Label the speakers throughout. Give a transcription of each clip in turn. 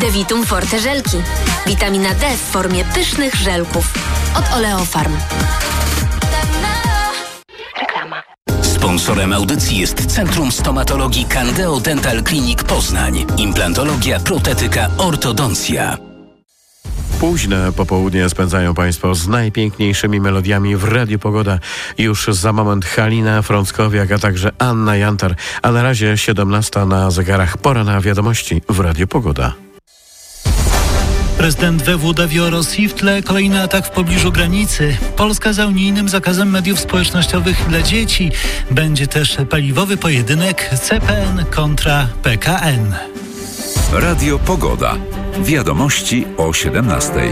Speaker 1: Previtum Forte żelki. Witamina D w formie pysznych żelków. Od Oleofarm. Reklama.
Speaker 2: Sponsorem audycji jest Centrum Stomatologii Candeo Dental Clinic Poznań. Implantologia, protetyka, ortodoncja.
Speaker 3: Późne popołudnie spędzają Państwo z najpiękniejszymi melodiami w Radiu Pogoda. Już za moment Halina Frąckowiak, a także Anna Jantar. A na razie 17 na zegarach. Pora na wiadomości w Radiu Pogoda.
Speaker 4: Prezydent WW wie o Rosji, w tle kolejny atak w pobliżu granicy. Polska za unijnym zakazem mediów społecznościowych dla dzieci. Będzie też paliwowy pojedynek CPN kontra PKN.
Speaker 5: Radio Pogoda. Wiadomości o 17:00.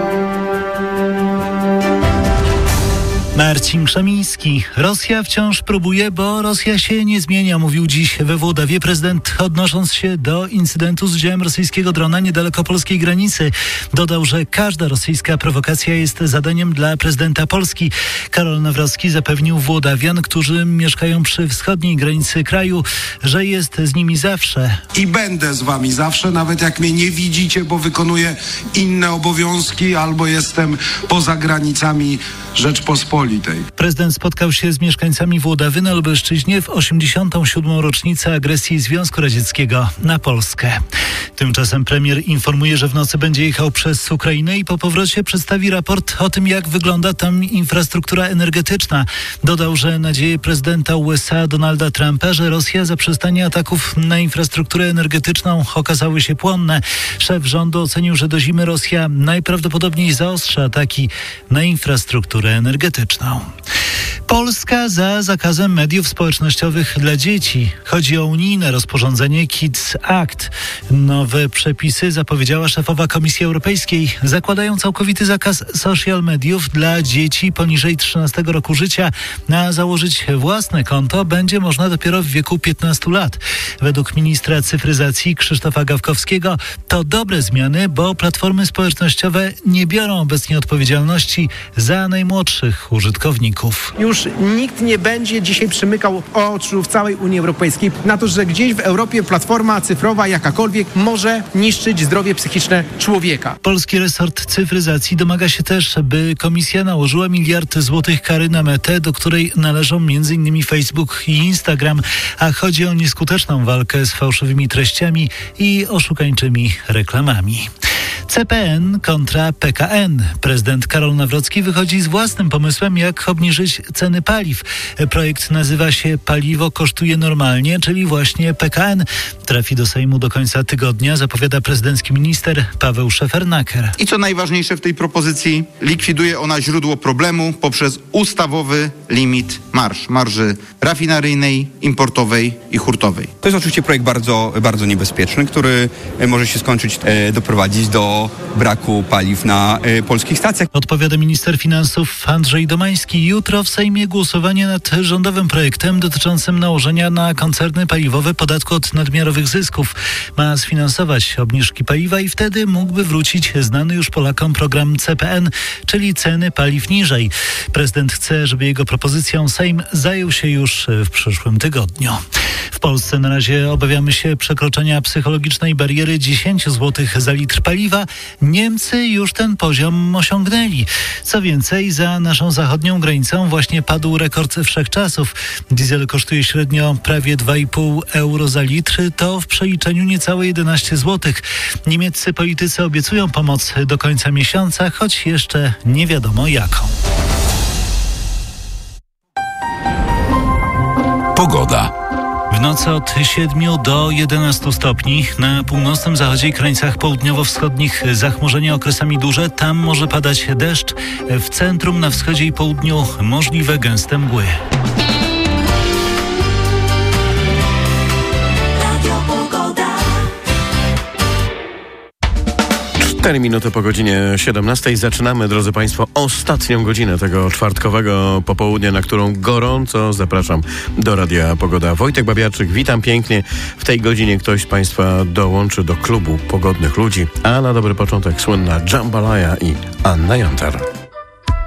Speaker 4: Marcin Krzemiński. Rosja wciąż próbuje, bo Rosja się nie zmienia, mówił dziś we Włodawie prezydent, odnosząc się do incydentu z udziałem rosyjskiego drona niedaleko polskiej granicy. Dodał, że każda rosyjska prowokacja jest zadaniem dla prezydenta Polski. Karol Nawrocki zapewnił Włodawian, którzy mieszkają przy wschodniej granicy kraju, że jest z nimi zawsze.
Speaker 6: I będę z wami zawsze, nawet jak mnie nie widzicie, bo wykonuję inne obowiązki albo jestem poza granicami Rzeczpospolitej.
Speaker 4: Prezydent spotkał się z mieszkańcami Włodawy na Lubelszczyźnie w 87. rocznicę agresji Związku Radzieckiego na Polskę. Tymczasem premier informuje, że w nocy będzie jechał przez Ukrainę i po powrocie przedstawi raport o tym, jak wygląda tam infrastruktura energetyczna. Dodał, że nadzieje prezydenta USA Donalda Trumpa, że Rosja zaprzestanie ataków na infrastrukturę energetyczną okazały się płonne. Szef rządu ocenił, że do zimy Rosja najprawdopodobniej zaostrza ataki na infrastrukturę energetyczną. Polska za zakazem mediów społecznościowych dla dzieci. Chodzi o unijne rozporządzenie Kids Act. Nowe przepisy, zapowiedziała szefowa Komisji Europejskiej, zakładają całkowity zakaz social mediów dla dzieci poniżej 13 roku życia. A założyć własne konto będzie można dopiero w wieku 15 lat. Według ministra cyfryzacji Krzysztofa Gawkowskiego to dobre zmiany, bo platformy społecznościowe nie biorą obecnie odpowiedzialności za najmłodszych użytkowników.
Speaker 7: Już nikt nie będzie dzisiaj przymykał oczu w całej Unii Europejskiej na to, że gdzieś w Europie platforma cyfrowa jakakolwiek może niszczyć zdrowie psychiczne człowieka.
Speaker 4: Polski resort cyfryzacji domaga się też, by komisja nałożyła 1 miliard złotych kary na Metę, do której należą m.in. Facebook i Instagram, a chodzi o nieskuteczną walkę z fałszywymi treściami i oszukańczymi reklamami. CPN kontra PKN. Prezydent Karol Nawrocki wychodzi z własnym pomysłem, jak obniżyć ceny paliw. Projekt nazywa się Paliwo kosztuje normalnie, czyli właśnie PKN. Trafi do Sejmu do końca tygodnia, zapowiada prezydencki minister Paweł Szefernaker.
Speaker 8: I co najważniejsze w tej propozycji, likwiduje ona źródło problemu poprzez ustawowy limit marży rafineryjnej, importowej i hurtowej.
Speaker 9: To jest oczywiście projekt bardzo, bardzo niebezpieczny, który może się doprowadzić do braku paliw na polskich stacjach.
Speaker 4: Odpowiada minister finansów Andrzej Domański. Jutro w Sejmie głosowanie nad rządowym projektem dotyczącym nałożenia na koncerny paliwowe podatku od nadmiarowych zysków. Ma sfinansować obniżki paliwa i wtedy mógłby wrócić znany już Polakom program CPN, czyli ceny paliw niżej. Prezydent chce, żeby jego propozycją Sejm zajął się już w przyszłym tygodniu. W Polsce na razie obawiamy się przekroczenia psychologicznej bariery 10 zł za litr paliwa. Niemcy już ten poziom osiągnęli. Co więcej, za naszą zachodnią granicą właśnie padł rekord wszechczasów. Diesel kosztuje średnio prawie 2,5 euro za litr, to w przeliczeniu niecałe 11 zł. Niemieccy politycy obiecują pomoc do końca miesiąca, choć jeszcze nie wiadomo jaką.
Speaker 5: Pogoda.
Speaker 4: W nocy od 7 do 11 stopni. Na północnym zachodzie i krańcach południowo-wschodnich zachmurzenie okresami duże. Tam może padać deszcz. W centrum, na wschodzie i południu możliwe gęste mgły.
Speaker 3: 4 minuty po godzinie 17. Zaczynamy, drodzy Państwo, ostatnią godzinę tego czwartkowego popołudnia, na którą gorąco zapraszam do Radia Pogoda. Wojtek Babiarczyk, witam pięknie. W tej godzinie ktoś z Państwa dołączy do klubu pogodnych ludzi, a na dobry początek słynna Jambalaya i Anna Jantar.